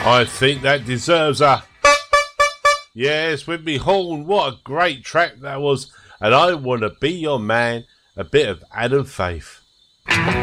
I think that deserves a... Yes, with me horn, what a great track that was. And I want to be your man, a bit of Adam Faith.